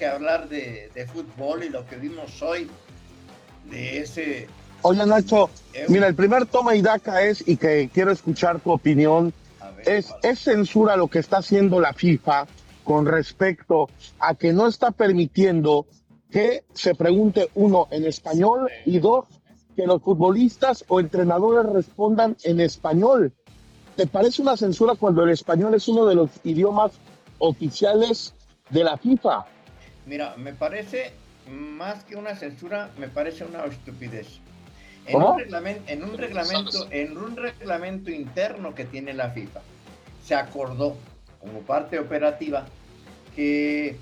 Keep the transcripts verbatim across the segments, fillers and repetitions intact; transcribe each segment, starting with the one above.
que hablar de, de fútbol y lo que vimos hoy de ese... Oye, Nacho, mira, el primer toma y daca es, y que quiero escuchar tu opinión, ver, es, es censura lo que está haciendo la FIFA con respecto a que no está permitiendo que se pregunte, uno, en español, y dos, que los futbolistas o entrenadores respondan en español. ¿Te parece una censura cuando el español es uno de los idiomas oficiales de la FIFA? Mira, me parece, más que una censura, me parece una estupidez. En ¿Cómo? un, reglamento, en, un reglamento, en un reglamento interno que tiene la FIFA, se acordó como parte operativa que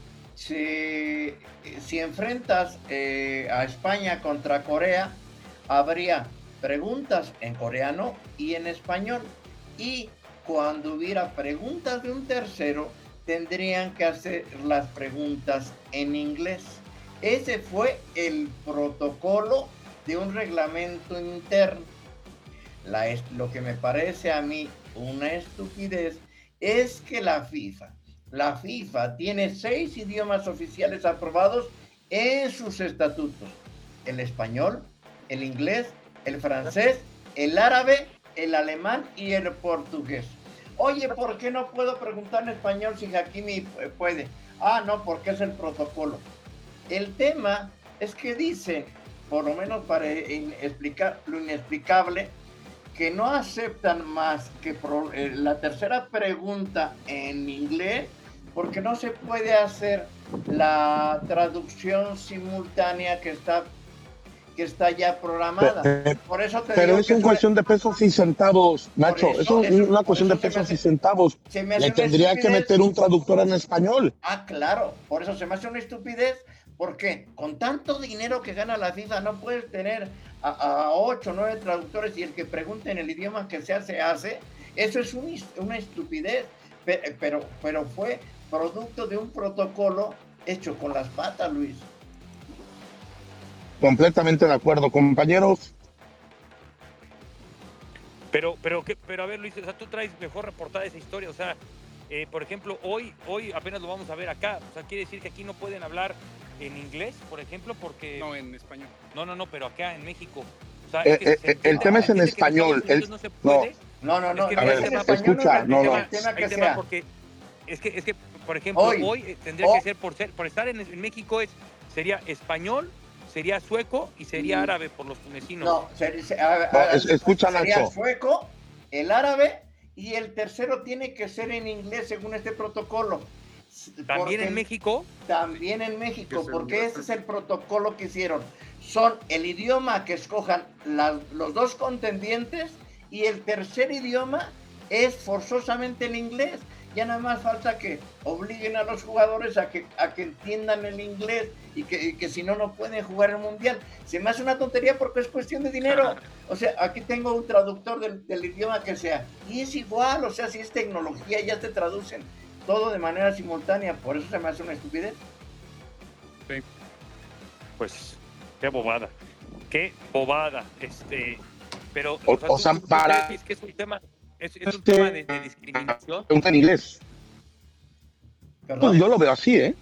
se, si enfrentas eh, a España contra Corea, habría preguntas en coreano y en español. Y cuando hubiera preguntas de un tercero, tendrían que hacer las preguntas en inglés. Ese fue el protocolo de un reglamento interno. La, lo que me parece a mí una estupidez es que la FIFA, la FIFA tiene seis idiomas oficiales aprobados en sus estatutos: el español, el inglés, el francés, el árabe, el alemán y el portugués. Oye, ¿por qué no puedo preguntar en español si Hakimi puede? Ah, no, porque es el protocolo. El tema es que dicen, por lo menos para explicar lo inexplicable, que no aceptan más que pro, eh, la tercera pregunta en inglés, porque no se puede hacer la traducción simultánea que está que está ya programada. Pero, por eso te pero digo es que una cuestión de pesos y centavos, Nacho. eso, Es un, eso, una cuestión de se pesos hace, y centavos. se me hace Le una tendría que meter un traductor en español. Ah, claro. Por eso se me hace una estupidez. Porque con tanto dinero que gana la FIFA no puedes tener a ocho o nueve traductores y el que pregunte en el idioma que sea se hace. Eso es un, una estupidez. Pero, pero fue producto de un protocolo hecho con las patas, Luis. Completamente de acuerdo, compañeros. Pero, pero, ¿qué? pero a ver, Luis, o sea, tú traes mejor reportada esa historia. O sea, eh, por ejemplo, hoy, hoy apenas lo vamos a ver acá. O sea, quiere decir que aquí no pueden hablar en inglés, por ejemplo, porque... No, en español. No, no, no, pero acá en México. O sea, Eh, es que eh, se entiende, el tema es en español. Que en El, no se no, puede. No, no, no. Es que no, no, a es ver, tema, escucha, no, no. El tema que sea. Porque es que, es que, por ejemplo, hoy, hoy tendría oh, que ser por ser, por estar en, en México es sería español, sería sueco y sería mm. árabe por los tunecinos. No, ser, ser, a, a, no es, escucha, sería Nacho. sueco, el árabe, y el tercero tiene que ser en inglés según este protocolo. ¿También en México? También en México, porque ese es el protocolo que hicieron. Son el idioma que escojan las, los dos contendientes y el tercer idioma es forzosamente el inglés. Ya nada más falta que obliguen a los jugadores a que, a que entiendan el inglés y que, y que si no, no pueden jugar el mundial. Se me hace una tontería porque es cuestión de dinero. O sea, aquí tengo un traductor del, del idioma que sea y es igual, o sea, si es tecnología ya te traducen todo de manera simultánea, por eso se me hace una estupidez. Sí. Pues, qué bobada. Qué bobada. Este, pero, o, o sea, o sea ¿tú, para... ¿tú que es un tema, es, es un tema de, de discriminación? En inglés. Pues yo lo veo así, ¿eh?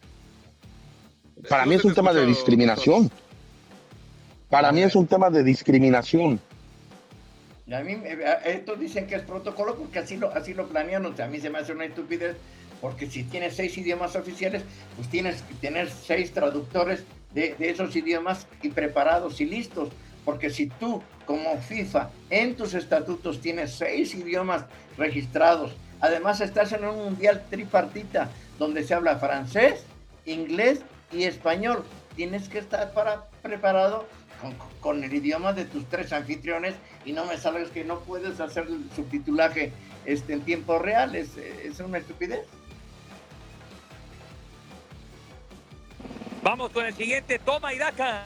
Para mí es un tema de discriminación. Para mí es un tema de discriminación. Y a mí, estos dicen que es protocolo porque así lo, así lo planean. O sea, a mí se me hace una estupidez porque si tienes seis idiomas oficiales, pues tienes que tener seis traductores de, de esos idiomas y preparados y listos. Porque si tú, como FIFA, en tus estatutos tienes seis idiomas registrados, además estás en un mundial tripartita donde se habla francés, inglés y español, tienes que estar para, preparado con, con el idioma de tus tres anfitriones y no me salgas que no puedes hacer el subtitulaje este, en tiempo real. Es, es una estupidez. Vamos con el siguiente, toma y daca.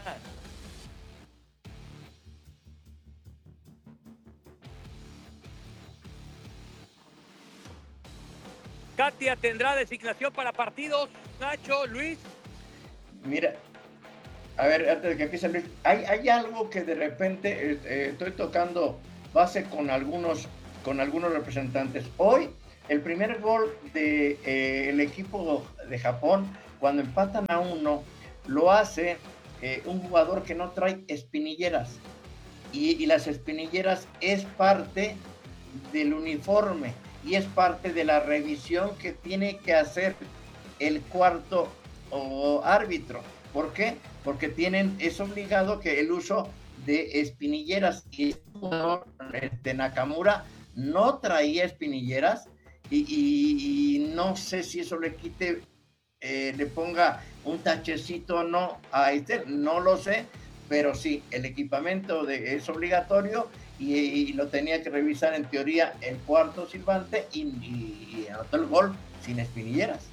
Katia tendrá designación para partidos. Nacho, Luis. Mira, a ver, antes de que empiece Luis, hay, hay algo que de repente eh, eh, estoy tocando base con algunos, con algunos representantes. Hoy, el primer gol del de, eh, equipo de Japón cuando empatan a uno, lo hace eh, un jugador que no trae espinilleras. Y, y las espinilleras es parte del uniforme y es parte de la revisión que tiene que hacer el cuarto o árbitro. ¿Por qué? Porque tienen, es obligado que el uso de espinilleras, y el jugador de Nakamura no traía espinilleras y, y, y no sé si eso le quite, eh, le ponga un tachecito o no a este, no lo sé, pero sí, el equipamiento de, es obligatorio y, y lo tenía que revisar en teoría el cuarto silbante y, y, y anotó el gol sin espinilleras.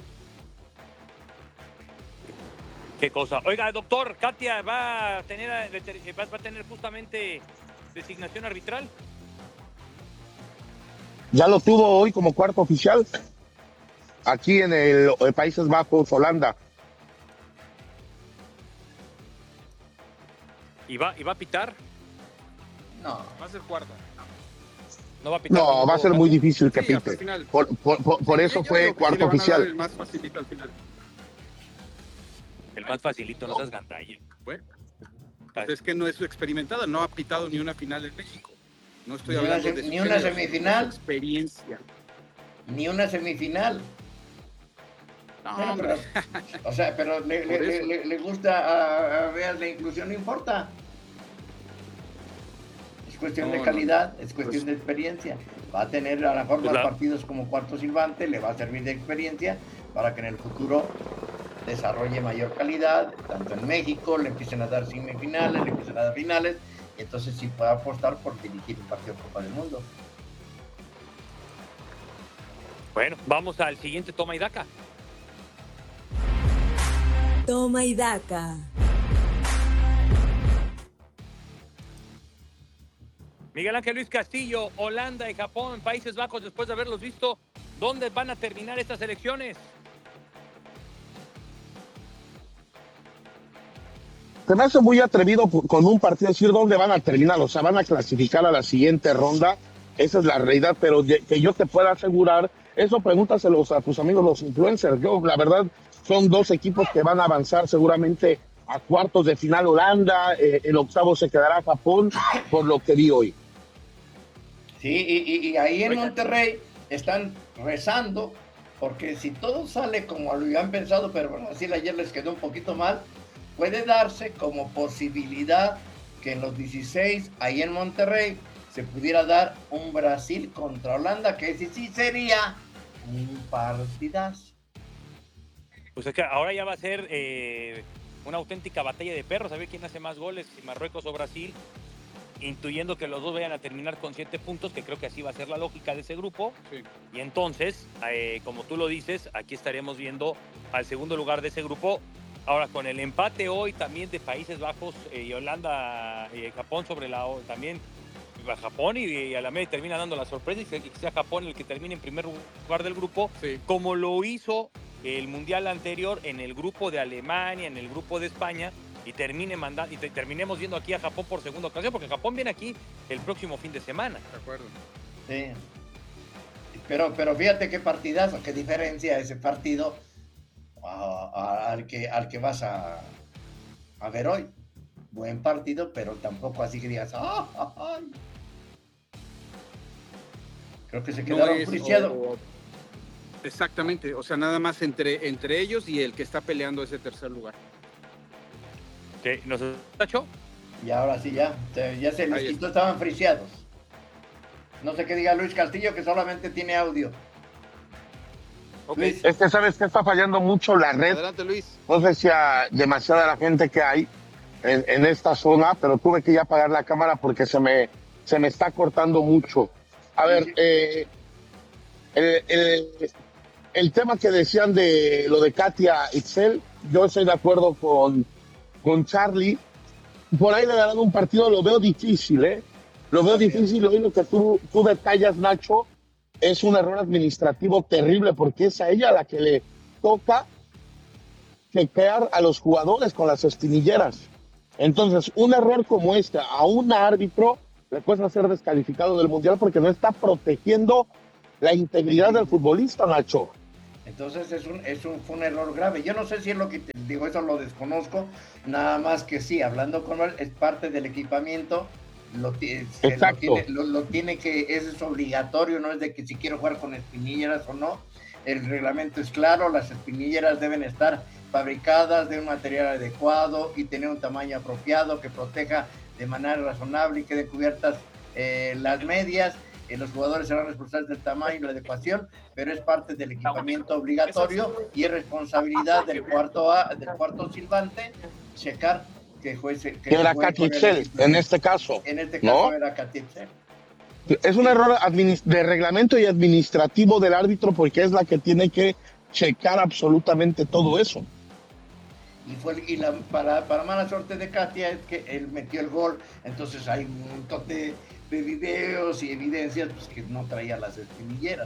Qué cosa. Oiga, doctor, Katia va a tener, va a tener justamente designación arbitral. Ya lo tuvo hoy como cuarto oficial aquí en el, el Países Bajos, Holanda. ¿Y va, ¿Y va a pitar? No. Va a ser cuarta. No va a pitar. No, va a ser muy difícil que sí, pite. Por, por, por, por sí, eso yo fue cuarto oficial. El más facilito al final. El más facilito, no seas gandalla. Bueno, pues es que no es experimentada, no ha pitado ni una final en México. No estoy ni hablando una, de ni una semifinal. Experiencia. Ni una semifinal. No, bueno, pero, o sea, pero le, le, le, le gusta a, a veas la inclusión, no importa. Es cuestión no, de calidad, no. es cuestión pues, de experiencia. Va a tener a lo mejor más partidos como cuarto silbante, le va a servir de experiencia para que en el futuro desarrolle mayor calidad, tanto en México, le empiecen a dar semifinales, le empiecen a dar finales, y entonces sí pueda apostar por dirigir un partido de Copa del Mundo. Bueno, vamos al siguiente toma y daca. Toma y daca. Miguel Ángel Luis Castillo, Holanda y Japón, Países Bajos, después de haberlos visto, ¿dónde van a terminar estas elecciones? Se me hace muy atrevido con un partido decir dónde van a terminar, o sea, van a clasificar a la siguiente ronda, esa es la realidad, pero que yo te pueda asegurar, eso pregúntaselos a tus amigos los influencers. Yo, la verdad, son dos equipos que van a avanzar seguramente a cuartos de final Holanda, eh, el octavo se quedará Japón, por lo que vi hoy. Sí, y, y, y ahí en Monterrey están rezando, porque si todo sale como lo habían pensado, pero bueno, así ayer les quedó un poquito mal, puede darse como posibilidad que en los dieciséis, ahí en Monterrey, se pudiera dar un Brasil contra Holanda, que ese sí sería un partidazo. Pues es que ahora ya va a ser eh, una auténtica batalla de perros, a ver quién hace más goles, si Marruecos o Brasil, intuyendo que los dos vayan a terminar con siete puntos, que creo que así va a ser la lógica de ese grupo. Sí. Y entonces, eh, como tú lo dices, aquí estaremos viendo al segundo lugar de ese grupo. Ahora, con el empate hoy también de Países Bajos eh, y Holanda y eh, Japón sobre la también Japón y, y a la media termina dando la sorpresa y que sea Japón el que termine en primer lugar del grupo, sí. Como lo hizo el Mundial anterior en el grupo de Alemania, en el grupo de España, y termine mandando y te, terminemos viendo aquí a Japón por segunda ocasión, porque Japón viene aquí el próximo fin de semana. De acuerdo. Sí. Pero, pero fíjate qué partidazo, qué diferencia ese partido a, a, al, que, al que vas a, a ver hoy. Buen partido, pero tampoco así que digas, ¡ah! ah, ah! Creo que se quedaron no friciados. Exactamente, o sea, nada más entre, entre ellos y el que está peleando ese tercer lugar. ¿Qué? ¿Nos tachó? Y ahora sí, ya, ya se les quitó, estaban friciados. No sé qué diga Luis Castillo, que solamente tiene audio. Okay. Es que sabes que está fallando mucho la red. Adelante, Luis. No sé si a demasiada la gente que hay en, en esta zona, pero tuve que ya apagar la cámara porque se me, se me está cortando mucho. A ver, sí. eh, el, el, el tema que decían de lo de Katia Itzel, yo estoy de acuerdo con, con Charlie. Por ahí le darán un partido, lo veo difícil, ¿eh? Lo veo difícil, hoy lo que tú, tú detallas, Nacho, es un error administrativo terrible porque es a ella a la que le toca chequear a los jugadores con las espinilleras. Entonces, un error como este a un árbitro le puede ser descalificado del Mundial porque no está protegiendo la integridad del futbolista, Nacho. Entonces es un, es un, fue un error grave. Yo no sé si es lo que te digo, eso lo desconozco, nada más que sí, hablando con él, es parte del equipamiento, lo, lo, tiene, lo, lo tiene que, eso es obligatorio, no es de que si quiero jugar con espinilleras o no, el reglamento es claro, las espinilleras deben estar fabricadas de un material adecuado y tener un tamaño apropiado que proteja de manera razonable y queden cubiertas eh, las medias. Eh, los jugadores serán responsables del tamaño y la adecuación, pero es parte del equipamiento obligatorio y es responsabilidad del cuarto A, del cuarto silbante checar que juece que era Catitzel en este caso. En este caso ¿no? Era Catitzel. Es un error de reglamento y administrativo del árbitro porque es la que tiene que checar absolutamente todo eso. Y fue y la, para, para mala suerte de Katia es que él metió el gol, entonces hay un montón de, de videos y evidencias pues, que no traía las espinilleras.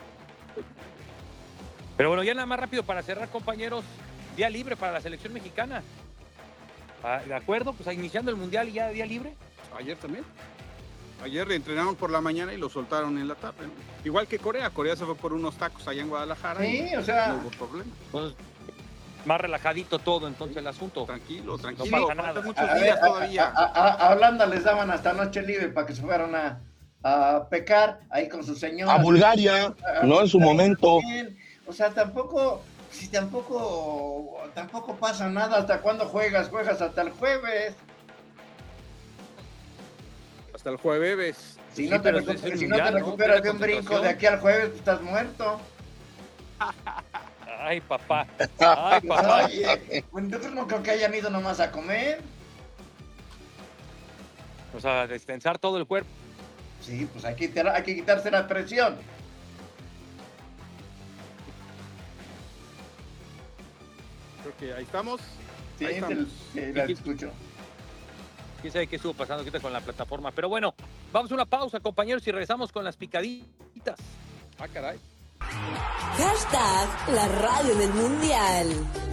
Pero bueno, ya nada más rápido para cerrar, compañeros, día libre para la selección mexicana. ¿De acuerdo? Pues iniciando el Mundial y ya día libre. Ayer también. Ayer entrenaron por la mañana y lo soltaron en la tarde. ¿No? Igual que Corea. Corea se fue por unos tacos allá en Guadalajara. Sí, y o sea. No hubo problema. Pues, más relajadito todo entonces el asunto. Tranquilo, tranquilo. No pasa nada. Muchos a días ver, todavía. A, a, a Holanda les daban hasta noche libre para que se fueran a, a pecar ahí con su señora. A Bulgaria, a, no en su momento. Bien. O sea, tampoco, si tampoco, tampoco pasa nada. ¿Hasta cuándo juegas? Juegas hasta el jueves. Hasta el jueves. Si no sí, te, recuper, si mundial, no te recuperas ¿no? de un brinco de aquí al jueves, pues estás muerto. Ay, papá. Ay, papá. Oye, entonces no creo que hayan ido nomás a comer. O sea, destensar todo el cuerpo. Sí, pues hay que, quitar, hay que quitarse la presión. Creo que ahí estamos. Sí, ahí estamos. Te, te la escucho. Quién sabe qué estuvo pasando ahorita con la plataforma. Pero bueno, vamos a una pausa, compañeros, y regresamos con las picaditas. Ah, caray. Hashtag la radio del mundial.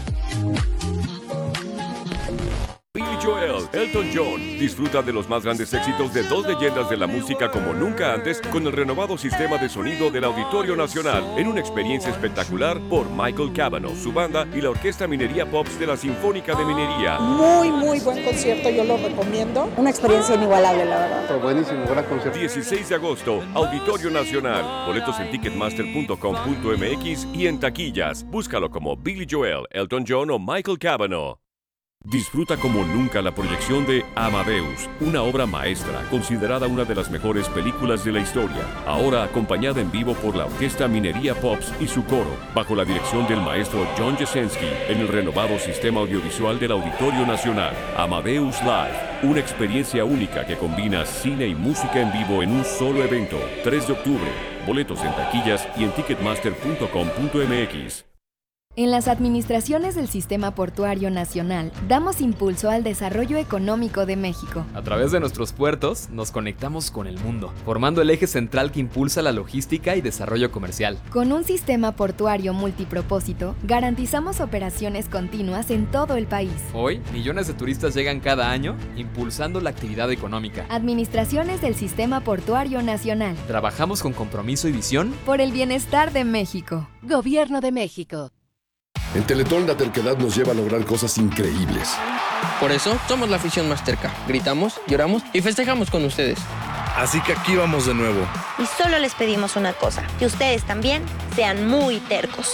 Billy Joel, Elton John. Disfruta de los más grandes éxitos de dos leyendas de la música como nunca antes con el renovado sistema de sonido del Auditorio Nacional en una experiencia espectacular por Michael Cavanaugh, su banda y la Orquesta Minería Pops de la Sinfónica de Minería. Muy, muy buen concierto, yo lo recomiendo. Una experiencia inigualable, la verdad. Fue buenísimo, gran concierto. dieciséis de agosto, Auditorio Nacional. Boletos en ticketmaster punto com punto m x y en taquillas. Búscalo como Billy Joel, Elton John o Michael Cavanaugh. Disfruta como nunca la proyección de Amadeus, una obra maestra considerada una de las mejores películas de la historia, ahora acompañada en vivo por la Orquesta Minería Pops y su coro, bajo la dirección del maestro John Jasenski, en el renovado sistema audiovisual del Auditorio Nacional. Amadeus Live, una experiencia única que combina cine y música en vivo en un solo evento. tres de octubre, boletos en taquillas y en ticketmaster punto com punto m x. En las administraciones del Sistema Portuario Nacional, damos impulso al desarrollo económico de México. A través de nuestros puertos, nos conectamos con el mundo, formando el eje central que impulsa la logística y desarrollo comercial. Con un sistema portuario multipropósito, garantizamos operaciones continuas en todo el país. Hoy, millones de turistas llegan cada año, impulsando la actividad económica. Administraciones del Sistema Portuario Nacional. Trabajamos con compromiso y visión por el bienestar de México. Gobierno de México. En Teletón la terquedad nos lleva a lograr cosas increíbles. Por eso somos la afición más terca. Gritamos, lloramos y festejamos con ustedes. Así que aquí vamos de nuevo. Y solo les pedimos una cosa, que ustedes también sean muy tercos.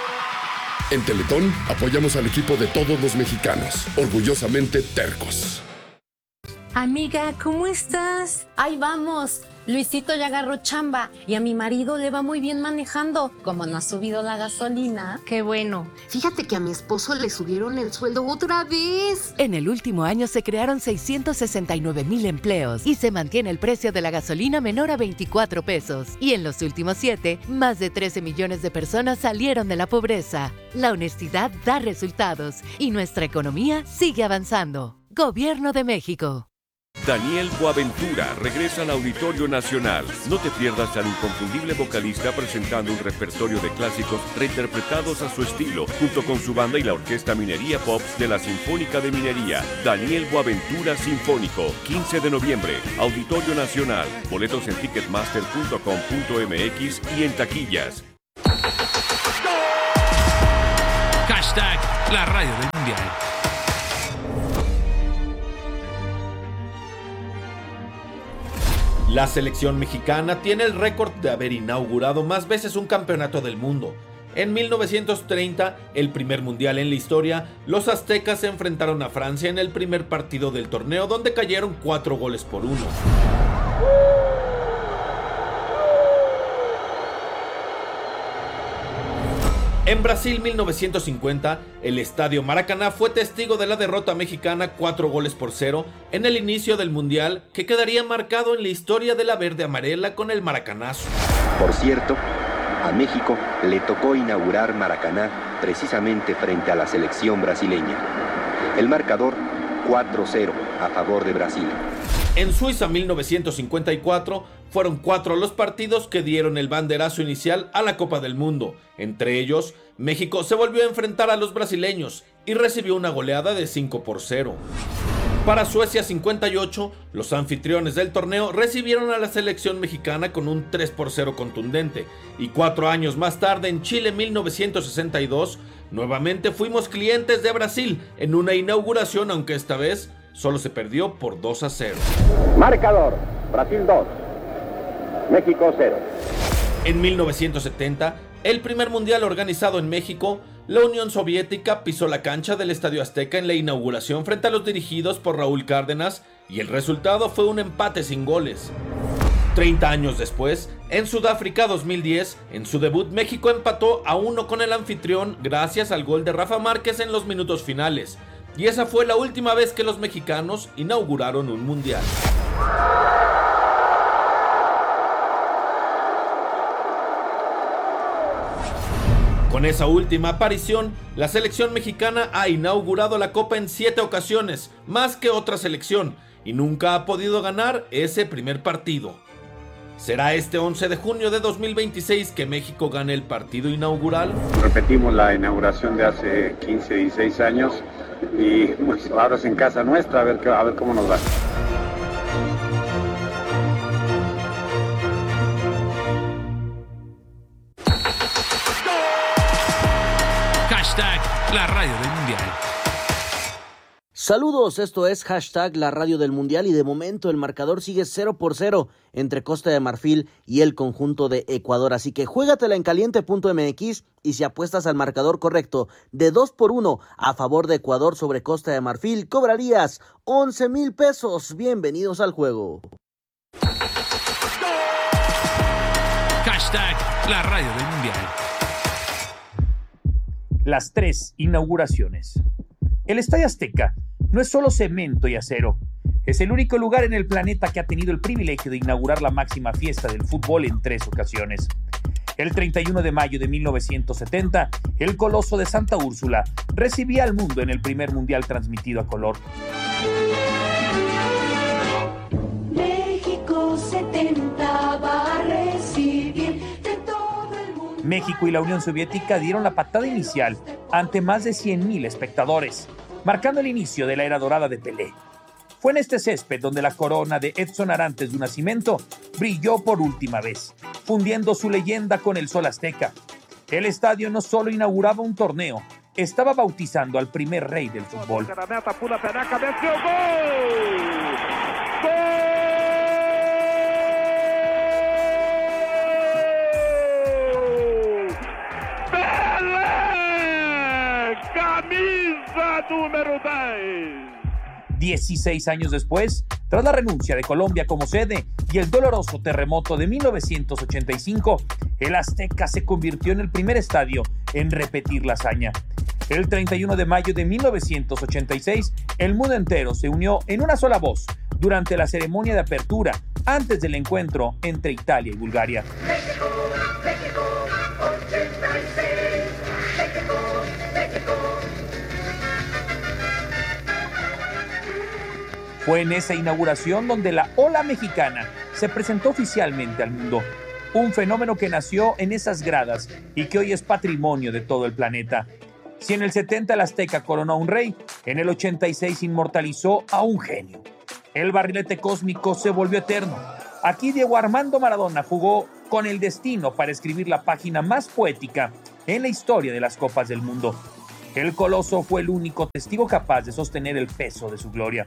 En Teletón apoyamos al equipo de todos los mexicanos, orgullosamente tercos. Amiga, ¿cómo estás? Ahí vamos. Luisito ya agarró chamba y a mi marido le va muy bien manejando. Como no ha subido la gasolina. Qué bueno. Fíjate que a mi esposo le subieron el sueldo otra vez. En el último año se crearon seiscientos sesenta y nueve mil empleos y se mantiene el precio de la gasolina menor a veinticuatro pesos. Y en los últimos siete, más de trece millones de personas salieron de la pobreza. La honestidad da resultados y nuestra economía sigue avanzando. Gobierno de México. Daniel Boaventura regresa al Auditorio Nacional. No te pierdas al inconfundible vocalista presentando un repertorio de clásicos reinterpretados a su estilo, junto con su banda y la Orquesta Minería Pops de la Sinfónica de Minería. Daniel Boaventura Sinfónico, quince de noviembre, Auditorio Nacional. Boletos en ticketmaster punto com punto m x y en taquillas. Hashtag la radio del mundial. La selección mexicana tiene el récord de haber inaugurado más veces un campeonato del mundo. En mil novecientos treinta, el primer mundial en la historia, los aztecas se enfrentaron a Francia en el primer partido del torneo, donde cayeron cuatro goles por uno. En Brasil mil novecientos cincuenta, el estadio Maracaná fue testigo de la derrota mexicana cuatro goles por cero en el inicio del mundial, que quedaría marcado en la historia de la verde amarela con el maracanazo. Por cierto, a México le tocó inaugurar Maracaná precisamente frente a la selección brasileña. El marcador cuatro cero a favor de Brasil. En Suiza mil novecientos cincuenta y cuatro fueron cuatro los partidos que dieron el banderazo inicial a la Copa del Mundo. Entre ellos, México se volvió a enfrentar a los brasileños y recibió una goleada de cinco por cero. Para Suecia cincuenta y ocho, los anfitriones del torneo recibieron a la selección mexicana con un tres por cero contundente. Y cuatro años más tarde, en Chile mil novecientos sesenta y dos, nuevamente fuimos clientes de Brasil en una inauguración, aunque esta vez solo se perdió por dos a cero. Marcador, Brasil dos, México cero. En mil novecientos setenta, el primer mundial organizado en México, la Unión Soviética pisó la cancha del Estadio Azteca en la inauguración frente a los dirigidos por Raúl Cárdenas, y el resultado fue un empate sin goles. treinta años después, en Sudáfrica dos mil diez, en su debut México empató a uno con el anfitrión gracias al gol de Rafa Márquez en los minutos finales. Y esa fue la última vez que los mexicanos inauguraron un mundial. Con esa última aparición, la selección mexicana ha inaugurado la Copa en siete ocasiones, más que otra selección, y nunca ha podido ganar ese primer partido. ¿Será este once de junio de dos mil veintiséis que México gane el partido inaugural? Repetimos la inauguración de hace quince, dieciséis años y pues ahora es en casa nuestra, a ver, a ver cómo nos va. Hashtag la radio del mundial. Saludos, esto es Hashtag la radio del mundial y de momento el marcador sigue cero por cero entre Costa de Marfil y el conjunto de Ecuador, así que juégatela en caliente punto m x y si apuestas al marcador correcto de dos por uno a favor de Ecuador sobre Costa de Marfil, cobrarías once mil pesos. Bienvenidos al juego. Hashtag la radio del mundial. Las tres inauguraciones. El Estadio Azteca no es solo cemento y acero, es el único lugar en el planeta que ha tenido el privilegio de inaugurar la máxima fiesta del fútbol en tres ocasiones. El treinta y uno de mayo de mil novecientos setenta, el Coloso de Santa Úrsula recibía al mundo en el primer mundial transmitido a color. México setenta va a recibir de todo el mundo. México y la Unión Soviética dieron la patada inicial ante más de cien mil espectadores, marcando el inicio de la era dorada de Pelé. Fue en este césped donde la corona de Edson Arantes de Nascimento brilló por última vez, fundiendo su leyenda con el sol azteca. El estadio no solo inauguraba un torneo, estaba bautizando al primer rey del fútbol. Camisa número diez. dieciséis años después, tras la renuncia de Colombia como sede y el doloroso terremoto de mil novecientos ochenta y cinco, el Azteca se convirtió en el primer estadio en repetir la hazaña. El treinta y uno de mayo de mil novecientos ochenta y seis, el mundo entero se unió en una sola voz durante la ceremonia de apertura antes del encuentro entre Italia y Bulgaria. México, México, ochenta y seis. México, México. Fue en esa inauguración donde la ola mexicana se presentó oficialmente al mundo. Un fenómeno que nació en esas gradas y que hoy es patrimonio de todo el planeta. Si en el setenta el Azteca coronó a un rey, en el ochenta y seis inmortalizó a un genio. El barrilete cósmico se volvió eterno. Aquí Diego Armando Maradona jugó con el destino para escribir la página más poética en la historia de las Copas del Mundo. El Coloso fue el único testigo capaz de sostener el peso de su gloria.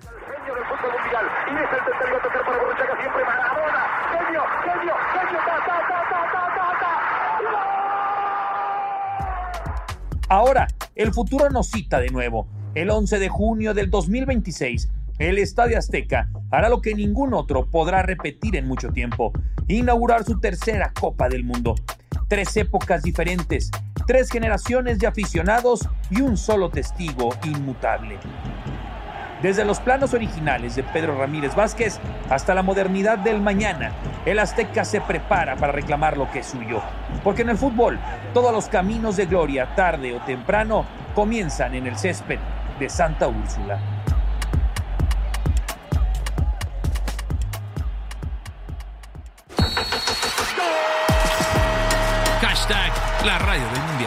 Ahora, el futuro nos cita de nuevo. El once de junio del dos mil veintiséis, el Estadio Azteca hará lo que ningún otro podrá repetir en mucho tiempo: inaugurar su tercera Copa del Mundo. Tres épocas diferentes, tres generaciones de aficionados y un solo testigo inmutable. Desde los planos originales de Pedro Ramírez Vázquez hasta la modernidad del mañana, el Azteca se prepara para reclamar lo que es suyo. Porque en el fútbol, todos los caminos de gloria, tarde o temprano, comienzan en el césped de Santa Úrsula. Hashtag la radio del mundial.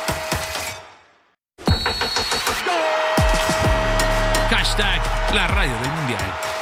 Hashtag la radio del mundial.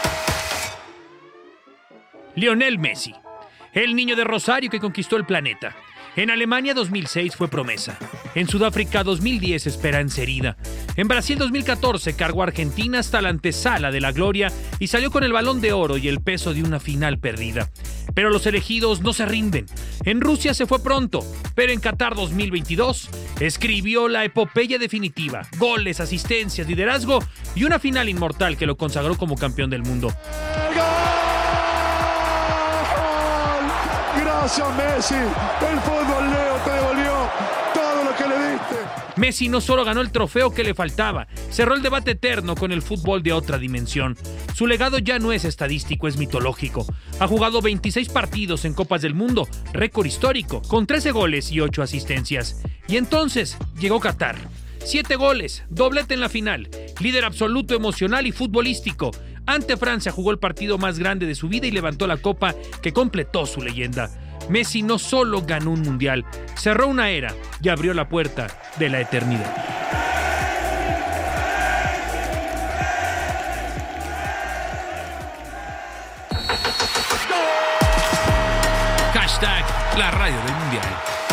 Lionel Messi, el niño de Rosario que conquistó el planeta. En Alemania dos mil seis fue promesa. En Sudáfrica dos mil diez esperanza herida. En Brasil dos mil catorce cargó a Argentina hasta la antesala de la gloria y salió con el Balón de Oro y el peso de una final perdida. Pero los elegidos no se rinden. En Rusia se fue pronto, pero en Qatar dos mil veintidós escribió la epopeya definitiva. Goles, asistencias, liderazgo y una final inmortal que lo consagró como campeón del mundo. Gracias, Messi. El fútbol, Leo, te devolvió todo lo que le diste. Messi no solo ganó el trofeo que le faltaba, cerró el debate eterno con el fútbol de otra dimensión. Su legado ya no es estadístico, es mitológico. Ha jugado veintiséis partidos en Copas del Mundo, récord histórico, con trece goles y ocho asistencias. Y entonces llegó Qatar. Siete goles, doblete en la final, líder absoluto emocional y futbolístico. Ante Francia jugó el partido más grande de su vida y levantó la copa que completó su leyenda. Messi no solo ganó un mundial, cerró una era y abrió la puerta de la eternidad. Hashtag la radio del mundial.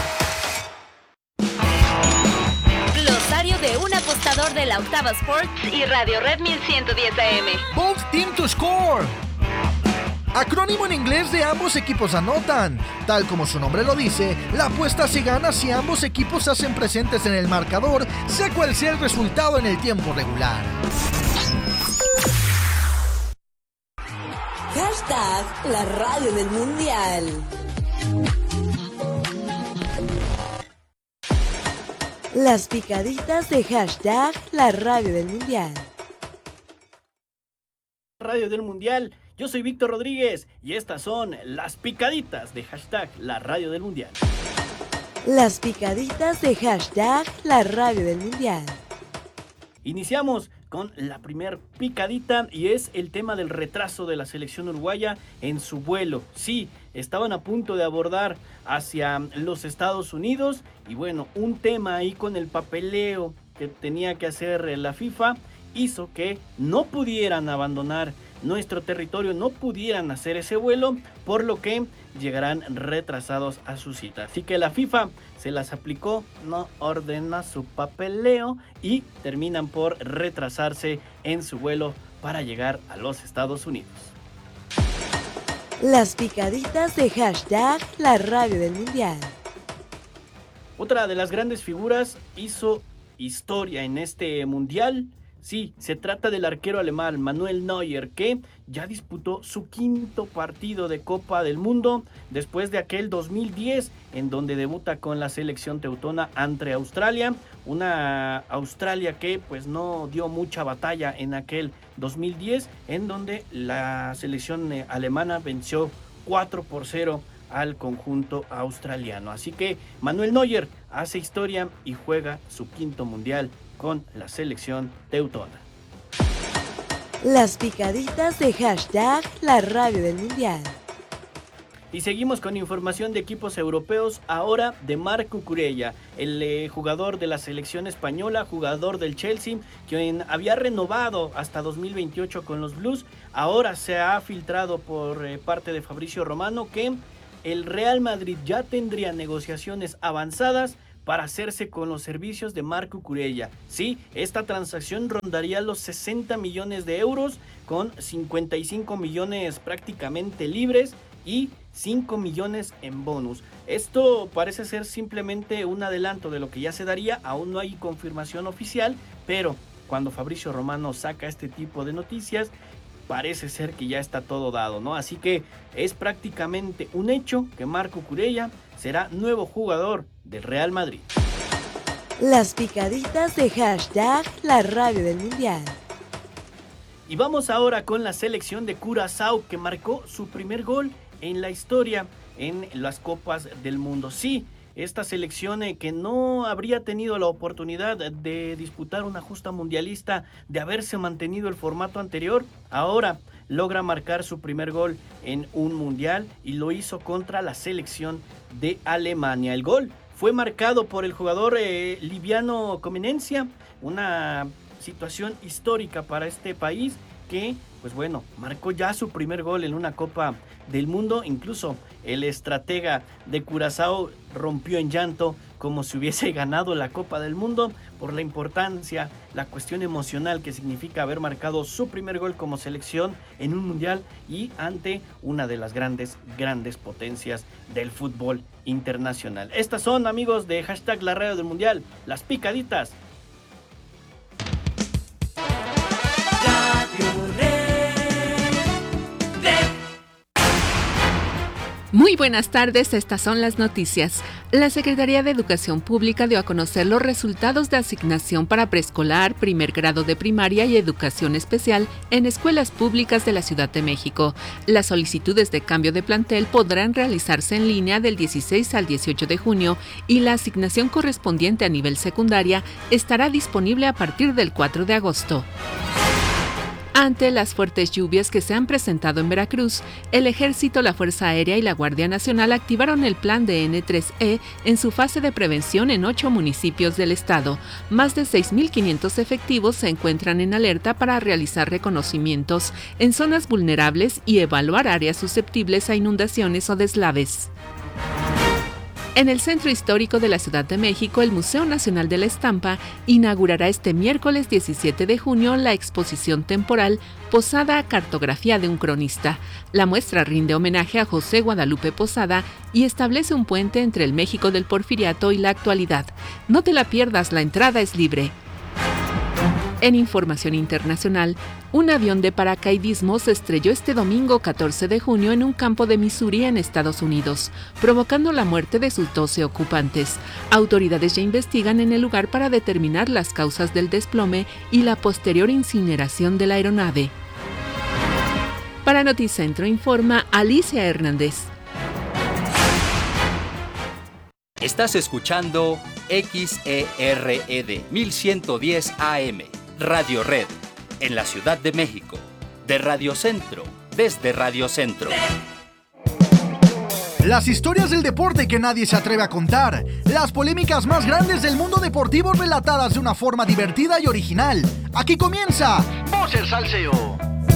Glosario de un apostador de la Octava Sports y Radio Red mil ciento diez A M. Both team to score. Acrónimo en inglés de ambos equipos anotan. Tal como su nombre lo dice, la apuesta se gana si ambos equipos se hacen presentes en el marcador, sea cual sea el resultado en el tiempo regular. Hashtag la radio del mundial. Las picaditas de hashtag la radio del mundial. Radio del mundial. Yo soy Víctor Rodríguez y estas son las picaditas de hashtag la radio del mundial. Las picaditas de hashtag la radio del mundial. Iniciamos con la primer picadita y es el tema del retraso de la selección uruguaya en su vuelo. Sí, estaban a punto de abordar hacia los Estados Unidos y bueno, un tema ahí con el papeleo que tenía que hacer la FIFA hizo que no pudieran abandonar nuestro territorio, no pudieran hacer ese vuelo, por lo que llegarán retrasados a su cita. Así que la FIFA se las aplicó, no ordena su papeleo y terminan por retrasarse en su vuelo para llegar a los Estados Unidos. Las picaditas de hashtag la radio del mundial. Otra de las grandes figuras hizo historia en este mundial. Sí, se trata del arquero alemán Manuel Neuer, que ya disputó su quinto partido de Copa del Mundo después de aquel dos mil diez, en donde debuta con la selección teutona ante Australia, una Australia que pues no dio mucha batalla en aquel dos mil diez, en donde la selección alemana venció cuatro por cero al conjunto australiano. Así que Manuel Neuer hace historia y juega su quinto mundial con la selección teutona. Las picaditas de hashtag la radio del mundial. Y seguimos con información de equipos europeos, ahora de Marc Cucurella, el eh, jugador de la selección española, jugador del Chelsea, quien había renovado hasta dos mil veintiocho con los Blues. Ahora se ha filtrado por eh, parte de Fabrizio Romano que el Real Madrid ya tendría negociaciones avanzadas para hacerse con los servicios de Marco Curella. Sí, esta transacción rondaría los sesenta millones de euros con cincuenta y cinco millones prácticamente libres y cinco millones en bonus. Esto parece ser simplemente un adelanto de lo que ya se daría, aún no hay confirmación oficial, pero cuando Fabrizio Romano saca este tipo de noticias, parece ser que ya está todo dado, ¿no? Así que es prácticamente un hecho que Marco Curella será nuevo jugador del Real Madrid. Las picaditas de hashtag la radio del mundial. Y vamos ahora con la selección de Curazao, que marcó su primer gol en la historia en las Copas del Mundo. Sí, esta selección eh, que no habría tenido la oportunidad de disputar una justa mundialista, de haberse mantenido el formato anterior, ahora logra marcar su primer gol en un mundial y lo hizo contra la selección de Alemania. El gol fue marcado por el jugador eh, Liviano Comenencia, una situación histórica para este país que, pues bueno, marcó ya su primer gol en una Copa del Mundo. Incluso el estratega de Curazao rompió en llanto como si hubiese ganado la Copa del Mundo por la importancia, la cuestión emocional que significa haber marcado su primer gol como selección en un mundial y ante una de las grandes, grandes potencias del fútbol internacional. Estas son, amigos de hashtag la radio del mundial, las picaditas. Muy buenas tardes, estas son las noticias. La Secretaría de Educación Pública dio a conocer los resultados de asignación para preescolar, primer grado de primaria y educación especial en escuelas públicas de la Ciudad de México. Las solicitudes de cambio de plantel podrán realizarse en línea del dieciséis al dieciocho de junio y la asignación correspondiente a nivel secundaria estará disponible a partir del cuatro de agosto. Ante las fuertes lluvias que se han presentado en Veracruz, el Ejército, la Fuerza Aérea y la Guardia Nacional activaron el plan de ene tres e en su fase de prevención en ocho municipios del estado. Más de seis mil quinientos efectivos se encuentran en alerta para realizar reconocimientos en zonas vulnerables y evaluar áreas susceptibles a inundaciones o deslaves. En el Centro Histórico de la Ciudad de México, el Museo Nacional de la Estampa inaugurará este miércoles diecisiete de junio la exposición temporal Posada, cartografía de un cronista. La muestra rinde homenaje a José Guadalupe Posada y establece un puente entre el México del Porfiriato y la actualidad. No te la pierdas, la entrada es libre. En información internacional, un avión de paracaidismo se estrelló este domingo catorce de junio en un campo de Missouri en Estados Unidos, provocando la muerte de sus doce ocupantes. Autoridades ya investigan en el lugar para determinar las causas del desplome y la posterior incineración de la aeronave. Para Noticentro informa Alicia Hernández. Estás escuchando X E R E D mil ciento diez A M. Radio Red, en la Ciudad de México, de Radio Centro, desde Radio Centro. Las historias del deporte que nadie se atreve a contar, las polémicas más grandes del mundo deportivo relatadas de una forma divertida y original. Aquí comienza Voz el Salseo.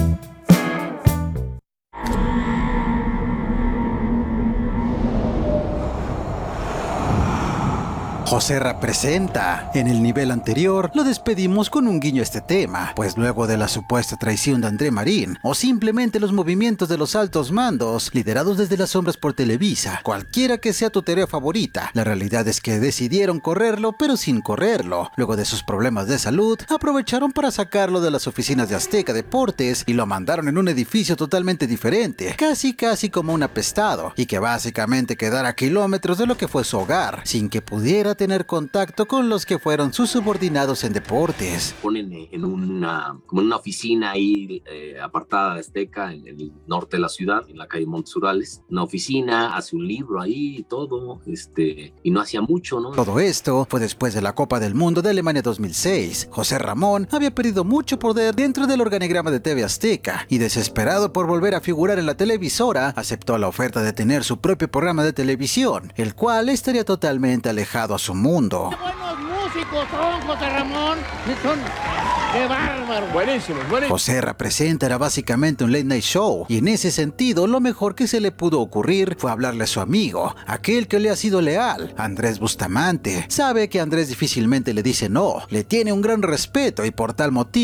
Joserra presenta. En el nivel anterior lo despedimos con un guiño a este tema, pues luego de la supuesta traición de André Marín, o simplemente los movimientos de los altos mandos, liderados desde las sombras por Televisa, cualquiera que sea tu teoría favorita, la realidad es que decidieron correrlo, pero sin correrlo. Luego de sus problemas de salud, aprovecharon para sacarlo de las oficinas de Azteca Deportes y lo mandaron en un edificio totalmente diferente, casi casi como un apestado, y que básicamente quedara a kilómetros de lo que fue su hogar, sin que pudiera tener contacto con los que fueron sus subordinados en deportes. Ponen en una, como en una oficina ahí eh, apartada de Azteca, en el norte de la ciudad, en la calle Montes Urales, una oficina, hace un libro ahí y todo, este, y no hacía mucho, ¿no? Todo esto fue después de la Copa del Mundo de Alemania dos mil seis. José Ramón había perdido mucho poder dentro del organigrama de T V Azteca y, desesperado por volver a figurar en la televisora, aceptó la oferta de tener su propio programa de televisión, el cual estaría totalmente alejado a su mundo. Buenos músicos, simpáticos son, José Ramón. Son... ¡Qué bárbaro! Buenísimo, buenísimo. José Representa era básicamente un late night show, y en ese sentido lo mejor que se le pudo ocurrir fue hablarle a su amigo, aquel que le ha sido leal, Andrés Bustamante. Sabe que Andrés difícilmente le dice no, le tiene un gran respeto y por tal motivo